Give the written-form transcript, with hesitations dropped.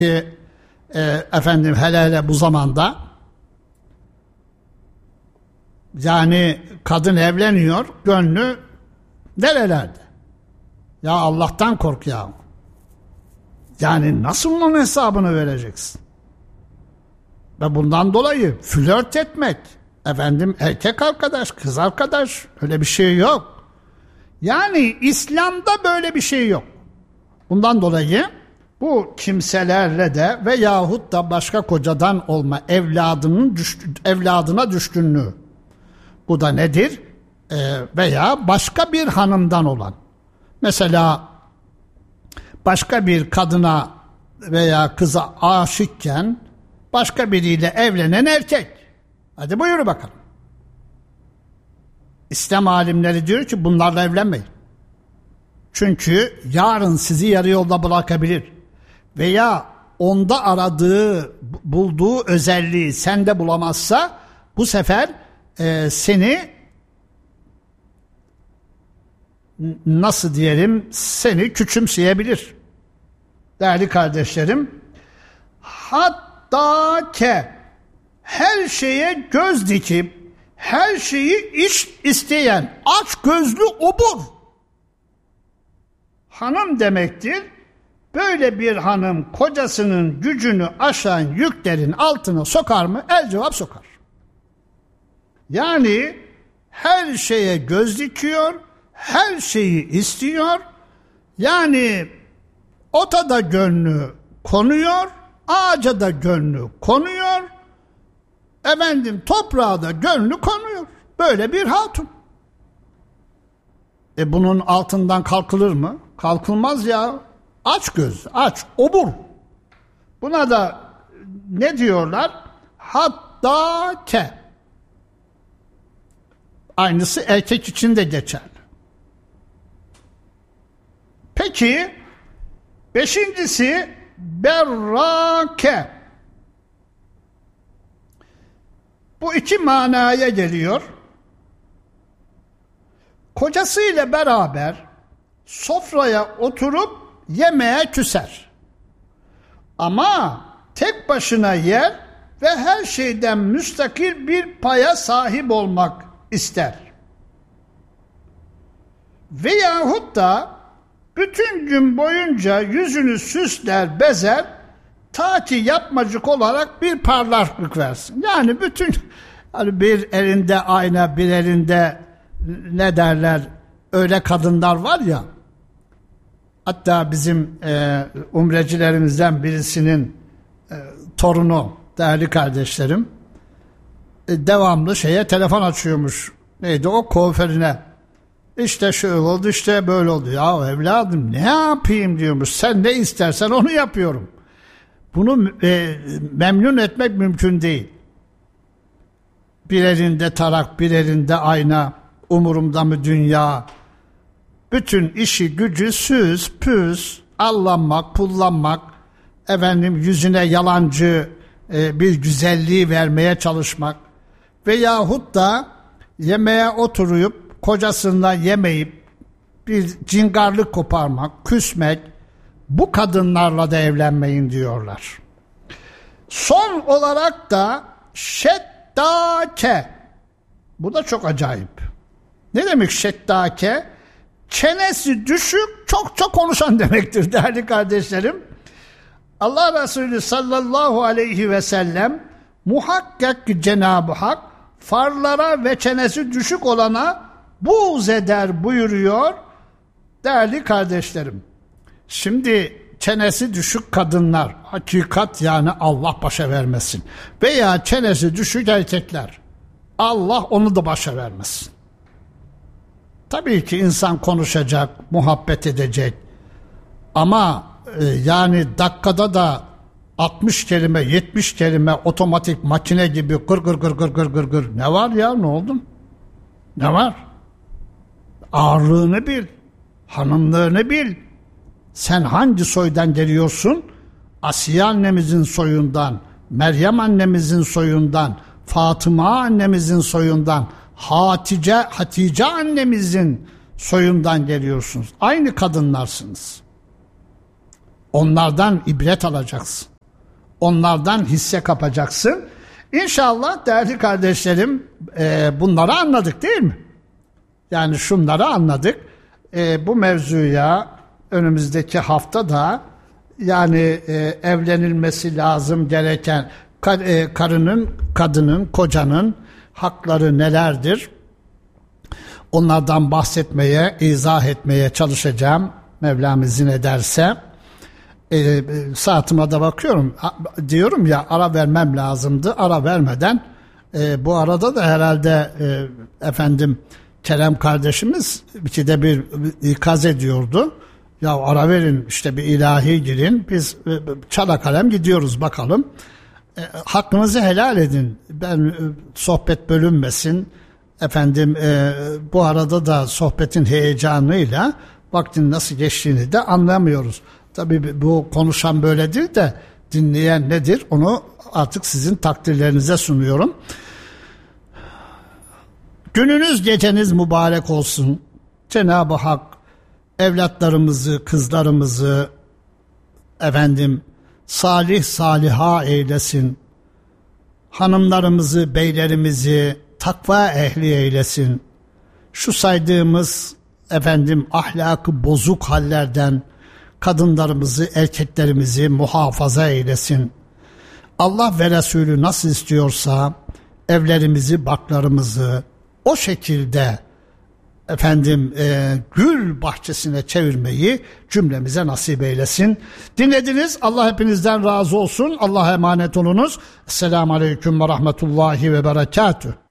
Efendim hele bu zamanda yani kadın evleniyor, gönlü nerelerde? Ya Allah'tan kork ya. Yani nasıl onun hesabını vereceksin? Ve bundan dolayı flört etmek, efendim erkek arkadaş, kız arkadaş, öyle bir şey yok. Yani İslam'da böyle bir şey yok. Bundan dolayı bu kimselerle de veyahut da başka kocadan olma evladına düşkünlüğü. Bu da nedir? Veya başka bir hanımdan olan. Mesela başka bir kadına veya kıza aşıkken başka biriyle evlenen erkek. Hadi buyur bakalım. İslam alimleri diyor ki bunlarla evlenmeyin. Çünkü yarın sizi yarı yolda bırakabilir. Veya onda bulduğu özelliği sende bulamazsa bu sefer seni nasıl diyelim, seni küçümseyebilir. Değerli kardeşlerim, hatta her şeye göz dikip her şeyi isteyen aç gözlü obur hanım demektir. Böyle bir hanım kocasının gücünü aşan yüklerin altına sokar mı? El cevap sokar. Yani her şeye göz dikiyor, her şeyi istiyor. Yani ota da gönlü konuyor, ağaca da gönlü konuyor, efendim toprağa da gönlü konuyor. Böyle bir hatun. Bunun altından kalkılır mı? Kalkılmaz ya. Aç göz, aç, obur. Buna da ne diyorlar? Hatta aynısı erkek için de geçerli. Peki, beşincisi berrake. Bu iki manaya geliyor. Kocasıyla beraber sofraya oturup yemeğe küser. Ama tek başına yer ve her şeyden müstakil bir paya sahip olmak ister. Veyahut da bütün gün boyunca yüzünü süsler, bezer, ta ki yapmacık olarak bir parlaklık versin. Yani bütün bir elinde ayna, bir elinde ne derler, öyle kadınlar var ya, hatta bizim umrecilerimizden birisinin torunu, değerli kardeşlerim, devamlı telefon açıyormuş. Neydi o? Kuaförüne. İşte şöyle oldu, işte böyle oldu. Ya evladım ne yapayım diyormuş. Sen ne istersen onu yapıyorum. Bunu memnun etmek mümkün değil. Bir elinde tarak, bir elinde ayna, umurumda mı dünya? Bütün işi gücü süs, püs, allanmak, pullanmak, efendim yüzüne yalancı bir güzelliği vermeye çalışmak veyahut da yemeğe oturup kocasından yemeyip bir cingarlık koparmak, küsmek, bu kadınlarla da evlenmeyin diyorlar. Son olarak da şeddake. Bu da çok acayip. Ne demek şeddake? Çenesi düşük, çok konuşan demektir değerli kardeşlerim. Allah Resulü sallallahu aleyhi ve sellem muhakkak ki Cenab-ı Hak farlara ve çenesi düşük olana buğz eder buyuruyor değerli kardeşlerim. Şimdi çenesi düşük kadınlar, hakikat yani Allah başa vermesin. Veya çenesi düşük erkekler, Allah onu da başa vermesin. Tabii ki insan konuşacak, muhabbet edecek ama yani dakikada da 60 kelime, 70 kelime otomatik makine gibi gır. Ne var ya, ne oldun? Ne var? Ağırlığını bil, hanımlığını bil. Sen hangi soydan geliyorsun? Asiye annemizin soyundan, Meryem annemizin soyundan, Fatıma annemizin soyundan, Hatice annemizin soyundan geliyorsunuz. Aynı kadınlarsınız. Onlardan ibret alacaksın. onlardan hisse kapacaksın. İnşallah değerli kardeşlerim bunları anladık değil mi? Yani şunları anladık. Bu mevzuya önümüzdeki hafta da yani evlenilmesi lazım gereken kadının, kocanın hakları nelerdir? Onlardan bahsetmeye, izah etmeye çalışacağım. Mevlam izin ederse. Saatime de bakıyorum. Diyorum ya ara vermem lazımdı. Ara vermeden bu arada da herhalde Kerem kardeşimiz ikide bir ikaz ediyordu. Ya ara verin işte bir ilahi girin. Biz çala kalem gidiyoruz bakalım. Hakkınızı helal edin. Sohbet bölünmesin. Bu arada da sohbetin heyecanıyla vaktin nasıl geçtiğini de anlamıyoruz. Tabii bu konuşan böyledir de dinleyen nedir onu artık sizin takdirlerinize sunuyorum. Gününüz geceniz mübarek olsun. Cenab-ı Hak evlatlarımızı, kızlarımızı salih saliha eylesin. Hanımlarımızı, beylerimizi takva ehli eylesin. Şu saydığımız ahlakı bozuk hallerden kadınlarımızı, erkeklerimizi muhafaza eylesin. Allah ve Resulü nasıl istiyorsa evlerimizi, barklarımızı o şekilde gül bahçesine çevirmeyi cümlemize nasip eylesin. Dinlediniz. Allah hepinizden razı olsun. Allah'a emanet olunuz. Esselamu Aleyküm ve Rahmetullahi ve Berekatuhu.